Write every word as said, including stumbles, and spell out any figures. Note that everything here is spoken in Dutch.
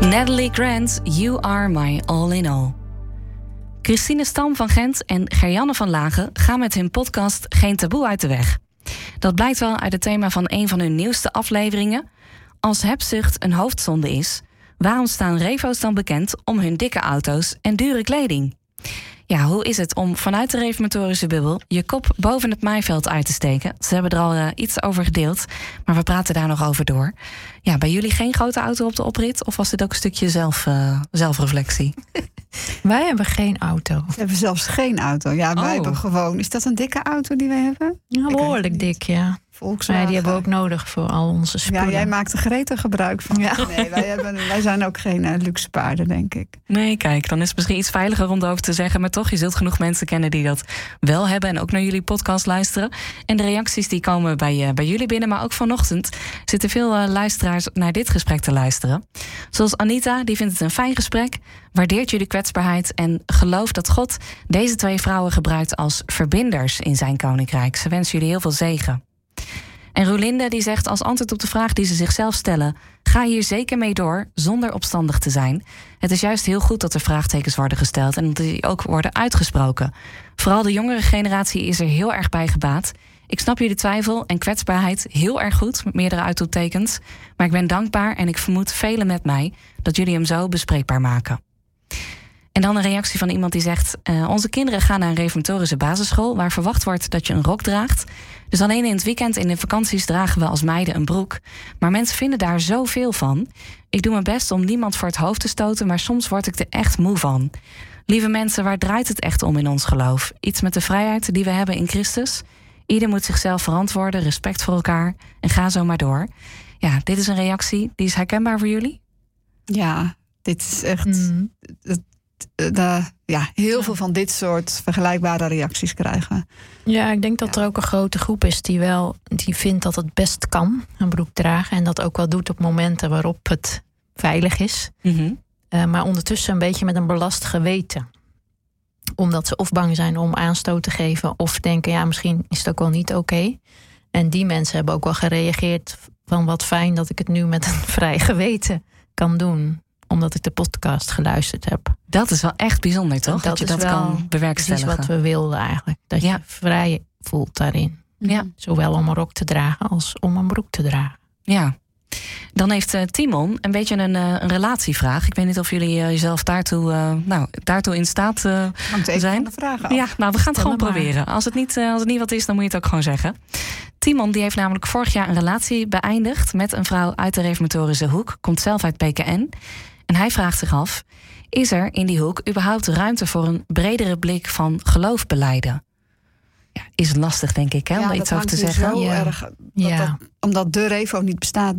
Natalie Grant, You Are My All in All. Christine Stam van Gent en Gerjanne van Lagen gaan met hun podcast Geen Taboe uit de weg. Dat blijkt wel uit het thema van een van hun nieuwste afleveringen. Als hebzucht een hoofdzonde is, waarom staan revo's dan bekend om hun dikke auto's en dure kleding? Ja, hoe is het om vanuit de reformatorische bubbel je kop boven het maaiveld uit te steken? Ze hebben er al uh, iets over gedeeld, maar we praten daar nog over door. Ja, bij jullie geen grote auto op de oprit? Of was dit ook een stukje zelf, uh, zelfreflectie? Wij hebben geen auto. We hebben zelfs geen auto. Ja, wij oh. hebben gewoon... Is dat een dikke auto die wij hebben? Ja, behoorlijk dik, ja. Volkswagen. Ja, die hebben we ook nodig voor al onze spullen. Ja, jij maakt er gretig gebruik van. Ja. Nee, wij, hebben, wij zijn ook geen uh, luxe paarden, denk ik. Nee, kijk, dan is het misschien iets veiliger om erover te zeggen. Maar toch, je zult genoeg mensen kennen die dat wel hebben en ook naar jullie podcast luisteren. En de reacties die komen bij, uh, bij jullie binnen. Maar ook vanochtend zitten veel uh, luisteraars naar dit gesprek te luisteren. Zoals Anita, die vindt het een fijn gesprek, waardeert jullie kwetsbaarheid en gelooft dat God deze twee vrouwen gebruikt als verbinders in zijn koninkrijk. Ze wensen jullie heel veel zegen. En Rolinde die zegt als antwoord op de vraag die ze zichzelf stellen: ga hier zeker mee door zonder opstandig te zijn. Het is juist heel goed dat er vraagtekens worden gesteld en dat die ook worden uitgesproken. Vooral de jongere generatie is er heel erg bij gebaat. Ik snap jullie twijfel en kwetsbaarheid heel erg goed met meerdere uitroeptekens. Maar ik ben dankbaar en ik vermoed velen met mij dat jullie hem zo bespreekbaar maken. En dan een reactie van iemand die zegt: uh, onze kinderen gaan naar een reformatorische basisschool waar verwacht wordt dat je een rok draagt. Dus alleen in het weekend en in de vakanties dragen we als meiden een broek. Maar mensen vinden daar zoveel van. Ik doe mijn best om niemand voor het hoofd te stoten, maar soms word ik er echt moe van. Lieve mensen, waar draait het echt om in ons geloof? Iets met de vrijheid die we hebben in Christus. Ieder moet zichzelf verantwoorden, respect voor elkaar en ga zo maar door. Ja, dit is een reactie die is herkenbaar voor jullie? Ja, dit is echt... Mm. Het, De, ja, heel veel van dit soort vergelijkbare reacties krijgen. Ja, ik denk dat Ja. er ook een grote groep is die wel die vindt dat het best kan, een broek dragen. En dat ook wel doet op momenten waarop het veilig is. Mm-hmm. Uh, maar ondertussen een beetje met een belast geweten. Omdat ze of bang zijn om aanstoot te geven, of denken, ja, misschien is het ook wel niet oké. Okay. En die mensen hebben ook wel gereageerd van wat fijn dat ik het nu met een vrij geweten kan doen, omdat ik de podcast geluisterd heb. Dat is wel echt bijzonder, toch? Dat, Dat, je is dat wel kan bewerkstelligen. precies wat we wilden eigenlijk. Dat Ja. je vrij voelt daarin. Ja. Zowel om een rok te dragen als om een broek te dragen. Ja. Dan heeft uh, Timon een beetje een, uh, een relatievraag. Ik weet niet of jullie uh, jezelf daartoe, uh, nou, daartoe in staat uh, Hangt even zijn. van de vraag af. Ja, nou, we gaan het Stel gewoon maar. proberen. Als het, niet, uh, als het niet wat is, dan moet je het ook gewoon zeggen. Timon die heeft namelijk vorig jaar een relatie beëindigd met een vrouw uit de reformatorische hoek. Komt zelf uit P K N. En hij vraagt zich af: is er in die hoek überhaupt ruimte voor een bredere blik van geloof belijden? Ja, is lastig, denk ik, hè, om Ja, daar dat iets over te hangt hier zeggen. Zo Ja. erg, dat Ja. dat, omdat de revo niet bestaat,